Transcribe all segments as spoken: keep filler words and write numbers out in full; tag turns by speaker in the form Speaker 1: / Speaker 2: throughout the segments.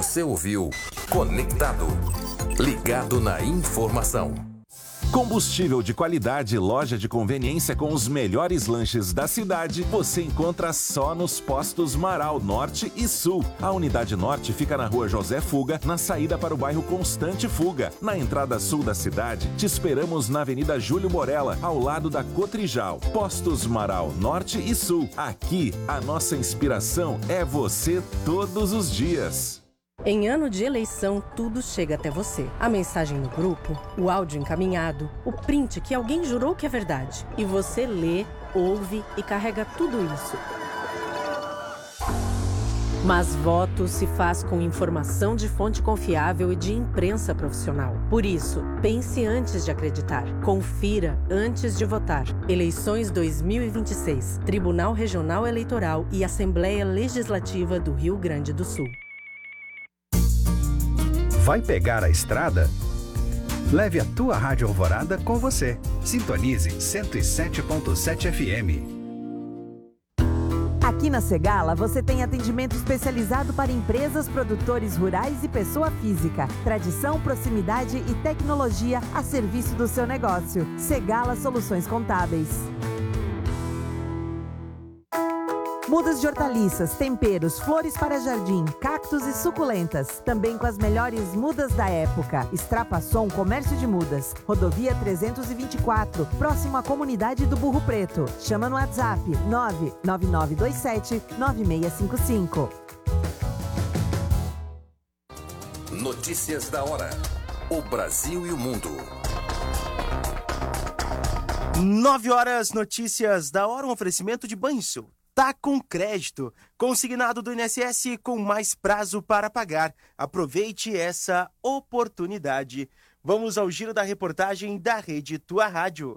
Speaker 1: Você ouviu Conectado. Ligado na informação.
Speaker 2: Combustível de qualidade, loja de conveniência com os melhores lanches da cidade, você encontra só nos postos Marau Norte e Sul. A unidade norte fica na rua José Fuga, na saída para o bairro Constante Fuga. Na entrada sul da cidade, te esperamos na Avenida Júlio Borella, ao lado da Cotrijal. Postos Marau Norte e Sul. Aqui, a nossa inspiração é você todos os dias.
Speaker 3: Em ano de eleição, tudo chega até você. A mensagem no grupo, o áudio encaminhado, o print que alguém jurou que é verdade. E você lê, ouve e carrega tudo isso. Mas voto se faz com informação de fonte confiável e de imprensa profissional. Por isso, pense antes de acreditar. Confira antes de votar. Eleições dois mil e vinte e seis. Tribunal Regional Eleitoral e Assembleia Legislativa do Rio Grande do Sul.
Speaker 4: Vai pegar a estrada? Leve a tua Rádio Alvorada com você. Sintonize cento e sete ponto sete F M.
Speaker 5: Aqui na Segala você tem atendimento especializado para empresas, produtores rurais e pessoa física. Tradição, proximidade e tecnologia a serviço do seu negócio. Segala Soluções Contábeis. Mudas de hortaliças, temperos, flores para jardim, cactos e suculentas. Também com as melhores mudas da época. Extrapasson Comércio de Mudas. Rodovia trezentos e vinte e quatro, próximo à comunidade do Burro Preto. Chama no WhatsApp nove nove nove dois sete nove seis cinco cinco.
Speaker 1: Notícias da hora. O Brasil e o mundo.
Speaker 6: Nove horas, notícias da hora, um oferecimento de Banrisul. Tá com crédito, consignado do I N S S com mais prazo para pagar. Aproveite essa oportunidade. Vamos ao giro da reportagem da Rede Tua Rádio.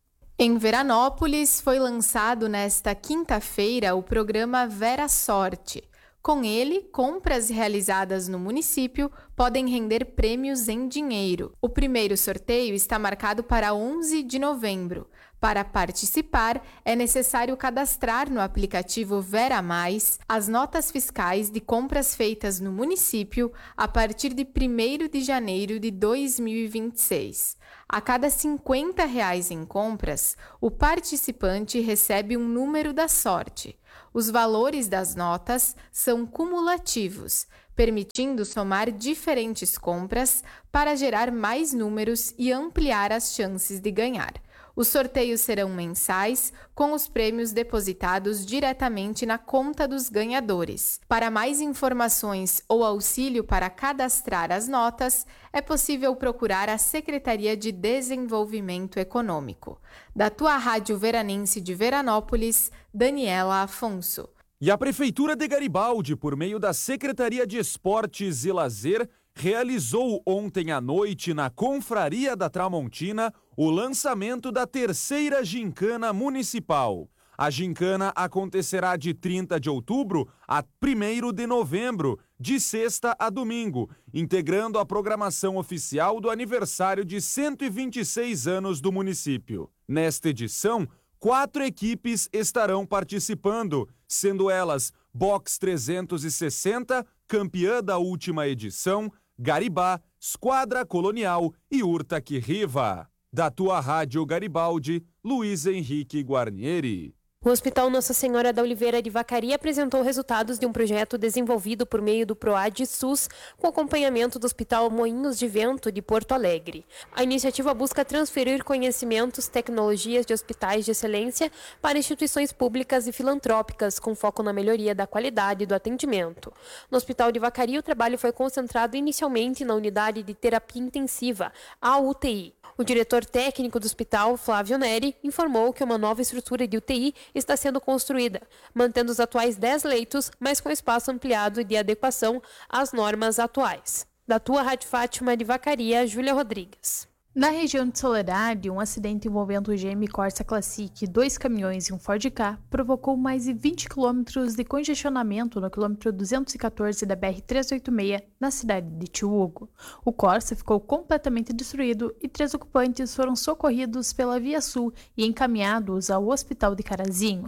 Speaker 7: Em Veranópolis foi lançado nesta quinta-feira o programa Vera Sorte. Com ele, compras realizadas no município podem render prêmios em dinheiro. O primeiro sorteio está marcado para onze de novembro. Para participar, é necessário cadastrar no aplicativo Vera Mais as notas fiscais de compras feitas no município a partir de primeiro de janeiro de dois mil e vinte e seis. A cada cinquenta reais em compras, o participante recebe um número da sorte. Os valores das notas são cumulativos, permitindo somar diferentes compras para gerar mais números e ampliar as chances de ganhar. Os sorteios serão mensais, com os prêmios depositados diretamente na conta dos ganhadores. Para mais informações ou auxílio para cadastrar as notas, é possível procurar a Secretaria de Desenvolvimento Econômico. Da tua Rádio Veranense de Veranópolis, Daniela Afonso.
Speaker 8: E a Prefeitura de Garibaldi, por meio da Secretaria de Esportes e Lazer, realizou ontem à noite na Confraria da Tramontina o lançamento da terceira gincana municipal. A gincana acontecerá de trinta de outubro a primeiro de novembro, de sexta a domingo, integrando a programação oficial do aniversário de cento e vinte e seis anos do município. Nesta edição, quatro equipes estarão participando, sendo elas Box trezentos e sessenta, campeã da última edição, Garibá, Esquadra Colonial e Urtac Riva. Da tua Rádio Garibaldi, Luiz Henrique Guarnieri.
Speaker 9: O Hospital Nossa Senhora da Oliveira de Vacaria apresentou resultados de um projeto desenvolvido por meio do PROAD SUS, com acompanhamento do Hospital Moinhos de Vento de Porto Alegre. A iniciativa busca transferir conhecimentos, tecnologias de hospitais de excelência para instituições públicas e filantrópicas, com foco na melhoria da qualidade do atendimento. No Hospital de Vacaria, o trabalho foi concentrado inicialmente na unidade de terapia intensiva, a U T I. O diretor técnico do hospital, Flávio Neri, informou que uma nova estrutura de U T I está sendo construída, mantendo os atuais dez leitos, mas com espaço ampliado de adequação às normas atuais. Da tua Rádio Fátima de Vacaria, Júlia Rodrigues.
Speaker 10: Na região de Soledade, um acidente envolvendo o G M Corsa Classic, dois caminhões e um Ford Ka provocou mais de vinte quilômetros de congestionamento no quilômetro duzentos e quatorze da B R trezentos e oitenta e seis, na cidade de Tiúgo. O Corsa ficou completamente destruído e três ocupantes foram socorridos pela Via Sul e encaminhados ao Hospital de Carazinho.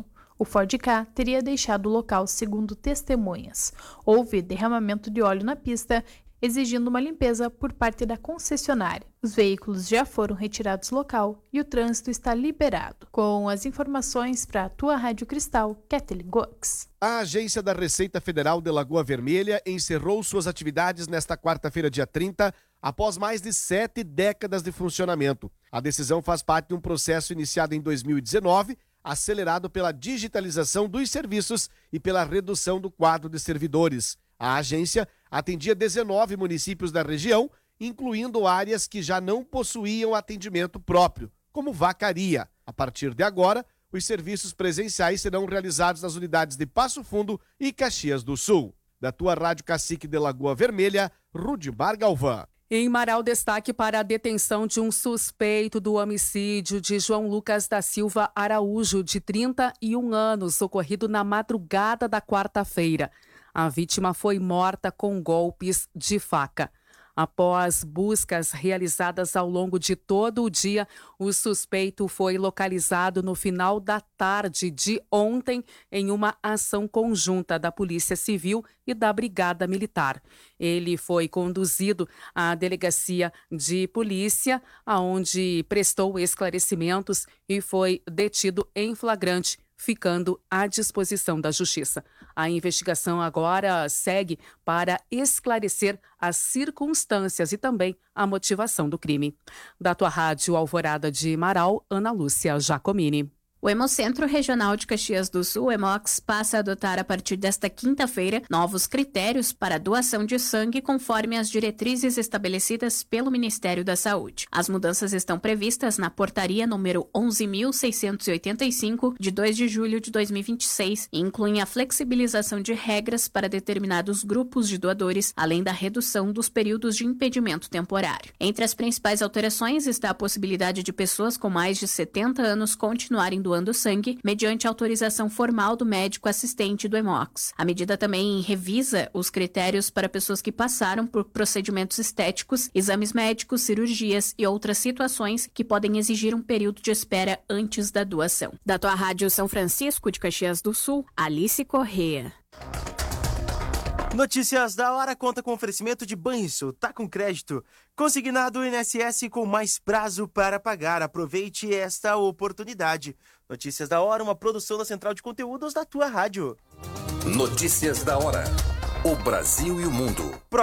Speaker 10: O Ford Ka teria deixado o local, segundo testemunhas. Houve derramamento de óleo na pista, exigindo uma limpeza por parte da concessionária. Os veículos já foram retirados do local e o trânsito está liberado. Com as informações para a tua Rádio Cristal, Kathleen Gox.
Speaker 11: A Agência da Receita Federal de Lagoa Vermelha encerrou suas atividades nesta quarta-feira, dia trinta, após mais de sete décadas de funcionamento. A decisão faz parte de um processo iniciado em dois mil e dezenove, acelerado pela digitalização dos serviços e pela redução do quadro de servidores. A agência atendia dezenove municípios da região, incluindo áreas que já não possuíam atendimento próprio, como Vacaria. A partir de agora, os serviços presenciais serão realizados nas unidades de Passo Fundo e Caxias do Sul. Da tua Rádio Cacique de Lagoa Vermelha, Rudimar Galvão.
Speaker 12: Em Marau, destaque para a detenção de um suspeito do homicídio de João Lucas da Silva Araújo, de trinta e um anos, ocorrido na madrugada da quarta-feira. A vítima foi morta com golpes de faca. Após buscas realizadas ao longo de todo o dia, o suspeito foi localizado no final da tarde de ontem em uma ação conjunta da Polícia Civil e da Brigada Militar. Ele foi conduzido à delegacia de polícia, onde prestou esclarecimentos e foi detido em flagrante, ficando à disposição da Justiça. A investigação agora segue para esclarecer as circunstâncias e também a motivação do crime. Da tua Rádio Alvorada de Marau, Ana Lúcia Giacomini.
Speaker 13: O Hemocentro Regional de Caxias do Sul, Hemox, passa a adotar a partir desta quinta-feira novos critérios para a doação de sangue conforme as diretrizes estabelecidas pelo Ministério da Saúde. As mudanças estão previstas na portaria número onze mil seiscentos e oitenta e cinco, de dois de julho de dois mil e vinte e seis, e incluem a flexibilização de regras para determinados grupos de doadores, além da redução dos períodos de impedimento temporário. Entre as principais alterações está a possibilidade de pessoas com mais de setenta anos continuarem doando doando sangue, mediante autorização formal do médico assistente do Hemox. A medida também revisa os critérios para pessoas que passaram por procedimentos estéticos, exames médicos, cirurgias e outras situações que podem exigir um período de espera antes da doação. Da tua Rádio São Francisco de Caxias do Sul, Alice Corrêa.
Speaker 6: Notícias da hora conta com oferecimento de Banrisul, tá com crédito. Consignado I N S S com mais prazo para pagar. Aproveite esta oportunidade. Notícias da hora, uma produção da Central de Conteúdos da tua rádio.
Speaker 1: Notícias da hora. O Brasil e o mundo.